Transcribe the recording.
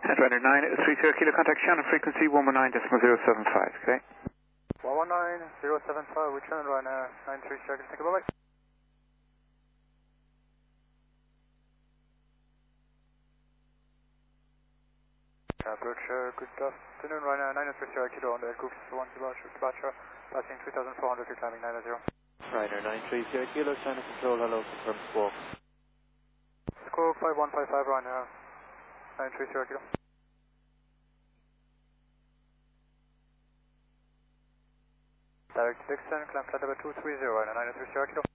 And Ryder 930 Kilo, contact Shannon frequency 119.075, okay? 119.075, return Ryder 930, take a bye-bye. Approach, good afternoon, Ryder 930 Kilo on the Cooks 1 departure, passing 2400, you're climbing 90. Ryder 930 Kilo, China Control, hello, confirm squawk. Squawk 5155, Ryder 930 Kilo. Direct Dixon, climb flight level 230, Ryder 930 Kilo.